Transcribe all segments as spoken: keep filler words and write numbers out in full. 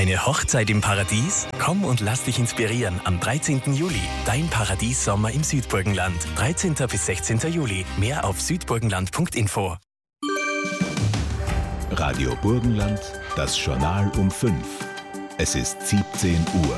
Eine Hochzeit im Paradies? Komm und lass dich inspirieren am dreizehnten Juli. Dein Paradies-Sommer im Südburgenland. dreizehnten bis sechzehnten Juli. Mehr auf südburgenland punkt info. Radio Burgenland, das Journal um fünf. Es ist siebzehn Uhr.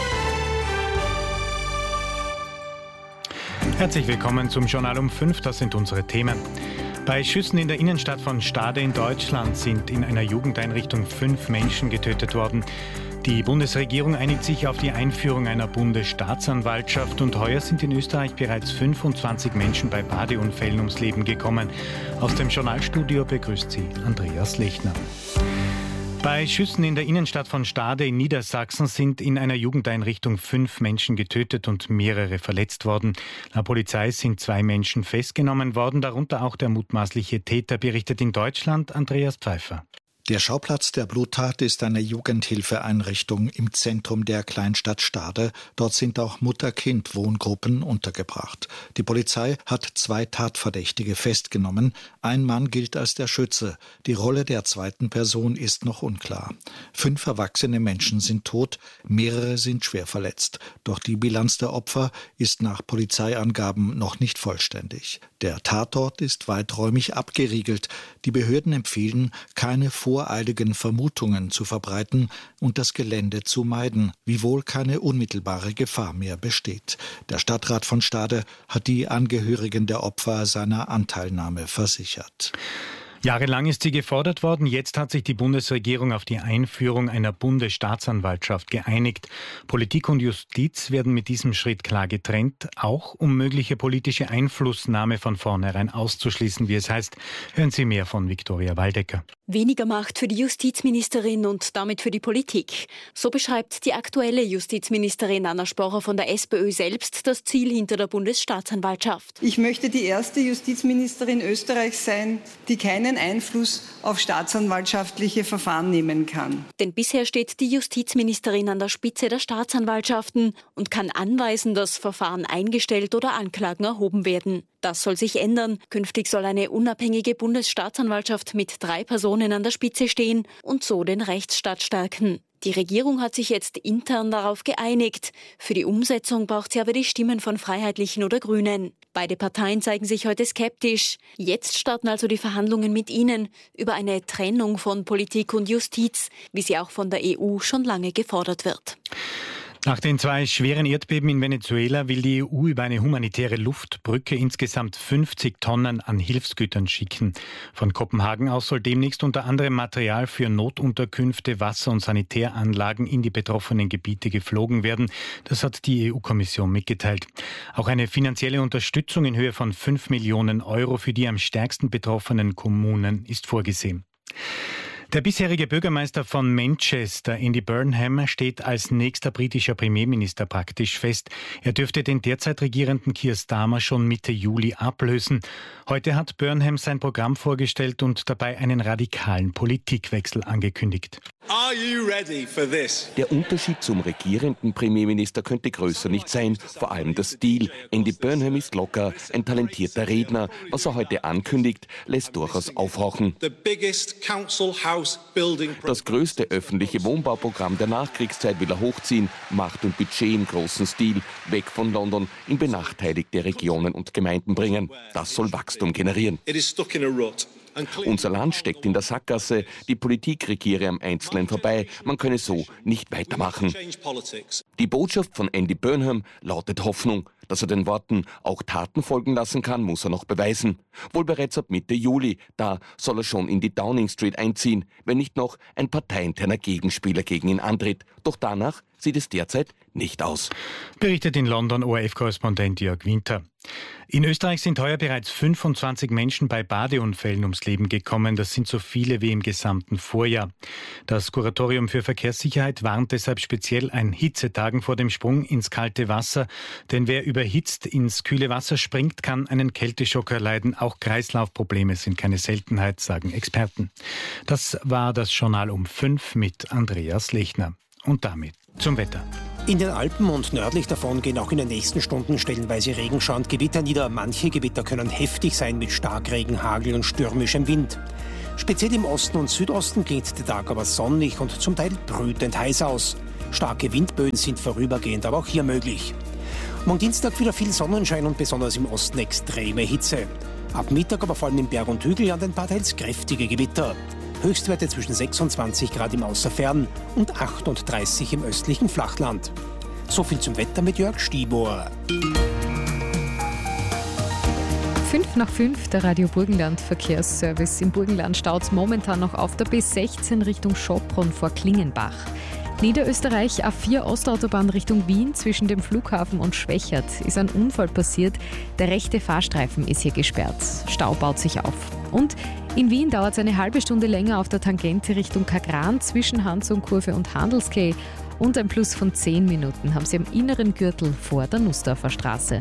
Herzlich willkommen zum Journal um fünf, das sind unsere Themen. Bei Schüssen in der Innenstadt von Stade in Deutschland sind in einer Jugendeinrichtung fünf Menschen getötet worden. Die Bundesregierung einigt sich auf die Einführung einer Bundesstaatsanwaltschaft und heuer sind in Österreich bereits fünfundzwanzig Menschen bei Badeunfällen ums Leben gekommen. Aus dem Journalstudio begrüßt sie Andreas Lechner. Bei Schüssen in der Innenstadt von Stade in Niedersachsen sind in einer Jugendeinrichtung fünf Menschen getötet und mehrere verletzt worden. Laut Polizei sind zwei Menschen festgenommen worden, darunter auch der mutmaßliche Täter, berichtet in Deutschland Andreas Pfeiffer. Der Schauplatz der Bluttat ist eine Jugendhilfeeinrichtung im Zentrum der Kleinstadt Stade. Dort sind auch Mutter-Kind-Wohngruppen untergebracht. Die Polizei hat zwei Tatverdächtige festgenommen. Ein Mann gilt als der Schütze. Die Rolle der zweiten Person ist noch unklar. Fünf erwachsene Menschen sind tot, mehrere sind schwer verletzt. Doch die Bilanz der Opfer ist nach Polizeiangaben noch nicht vollständig. Der Tatort ist weiträumig abgeriegelt. Die Behörden empfehlen, keine voreiligen Vermutungen zu verbreiten und das Gelände zu meiden, wiewohl keine unmittelbare Gefahr mehr besteht. Der Stadtrat von Stade hat die Angehörigen der Opfer seiner Anteilnahme versichert. Jahrelang ist sie gefordert worden. Jetzt hat sich die Bundesregierung auf die Einführung einer Bundesstaatsanwaltschaft geeinigt. Politik und Justiz werden mit diesem Schritt klar getrennt, auch um mögliche politische Einflussnahme von vornherein auszuschließen, wie es heißt. Hören Sie mehr von Viktoria Waldecker. Weniger Macht für die Justizministerin und damit für die Politik. So beschreibt die aktuelle Justizministerin Anna Sporer von der SPÖ selbst das Ziel hinter der Bundesstaatsanwaltschaft. Ich möchte die erste Justizministerin Österreichs sein, die keinen Einfluss auf staatsanwaltschaftliche Verfahren nehmen kann. Denn bisher steht die Justizministerin an der Spitze der Staatsanwaltschaften und kann anweisen, dass Verfahren eingestellt oder Anklagen erhoben werden. Das soll sich ändern. Künftig soll eine unabhängige Bundesstaatsanwaltschaft mit drei Personen an der Spitze stehen und so den Rechtsstaat stärken. Die Regierung hat sich jetzt intern darauf geeinigt. Für die Umsetzung braucht sie aber die Stimmen von Freiheitlichen oder Grünen. Beide Parteien zeigen sich heute skeptisch. Jetzt starten also die Verhandlungen mit ihnen über eine Trennung von Politik und Justiz, wie sie auch von der E U schon lange gefordert wird. Nach den zwei schweren Erdbeben in Venezuela will die E U über eine humanitäre Luftbrücke insgesamt fünfzig Tonnen an Hilfsgütern schicken. Von Kopenhagen aus soll demnächst unter anderem Material für Notunterkünfte, Wasser- und Sanitäranlagen in die betroffenen Gebiete geflogen werden. Das hat die E U-Kommission mitgeteilt. Auch eine finanzielle Unterstützung in Höhe von fünf Millionen Euro für die am stärksten betroffenen Kommunen ist vorgesehen. Der bisherige Bürgermeister von Manchester, Andy Burnham, steht als nächster britischer Premierminister praktisch fest. Er dürfte den derzeit regierenden Keir Starmer schon Mitte Juli ablösen. Heute hat Burnham sein Programm vorgestellt und dabei einen radikalen Politikwechsel angekündigt. Are you ready for this? Der Unterschied zum regierenden Premierminister könnte größer nicht sein, vor allem der Stil. Andy Burnham ist locker, ein talentierter Redner. Was er heute ankündigt, lässt durchaus aufhorchen. The biggest council house building pro- Das größte öffentliche Wohnbauprogramm der Nachkriegszeit will er hochziehen. Macht und Budget im großen Stil, weg von London, in benachteiligte Regionen und Gemeinden bringen. Das soll Wachstum generieren. It is stuck in a rut. Unser Land steckt in der Sackgasse, die Politik regiere am Einzelnen vorbei, man könne so nicht weitermachen. Die Botschaft von Andy Burnham lautet Hoffnung. Dass er den Worten auch Taten folgen lassen kann, muss er noch beweisen. Wohl bereits ab Mitte Juli, da soll er schon in die Downing Street einziehen, wenn nicht noch ein parteiinterner Gegenspieler gegen ihn antritt. Doch danach sieht es derzeit nicht aus. Berichtet in London O R F-Korrespondent Jörg Winter. In Österreich sind heuer bereits fünfundzwanzig Menschen bei Badeunfällen ums Leben gekommen. Das sind so viele wie im gesamten Vorjahr. Das Kuratorium für Verkehrssicherheit warnt deshalb speziell an Hitzetagen vor dem Sprung ins kalte Wasser. Denn wer überhitzt ins kühle Wasser springt, kann einen Kälteschock erleiden. Auch Kreislaufprobleme sind keine Seltenheit, sagen Experten. Das war das Journal um fünf mit Andreas Lechner. Und damit zum Wetter. In den Alpen und nördlich davon gehen auch in den nächsten Stunden stellenweise Regenschauer und Gewitter nieder. Manche Gewitter können heftig sein mit Starkregen, Hagel und stürmischem Wind. Speziell im Osten und Südosten geht der Tag aber sonnig und zum Teil brütend heiß aus. Starke Windböen sind vorübergehend, aber auch hier möglich. Am Dienstag wieder viel Sonnenschein und besonders im Osten extreme Hitze. Ab Mittag aber vor allem im Berg und Hügel an den paar teils kräftige Gewitter. Höchstwerte zwischen sechsundzwanzig Grad im Außerfern und achtunddreißig im östlichen Flachland. So viel zum Wetter mit Jörg Stibor. Fünf nach fünf, der Radio Burgenland Verkehrsservice. Im Burgenland staut es momentan noch auf der B sechzehn Richtung Schopron vor Klingenbach. Niederösterreich A vier Ostautobahn Richtung Wien zwischen dem Flughafen und Schwächert ist ein Unfall passiert. Der rechte Fahrstreifen ist hier gesperrt. Stau baut sich auf. Und in Wien dauert es eine halbe Stunde länger auf der Tangente Richtung Kagran zwischen Hansung-Kurve und Handelskay. Und ein Plus von zehn Minuten haben Sie am inneren Gürtel vor der Nussdorfer Straße.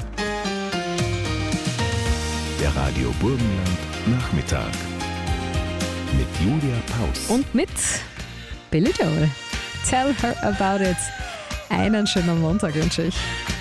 Der Radio Burgenland Nachmittag mit Julia Paus und mit Billy Joel. Tell her about it. Einen schönen Montag wünsche ich.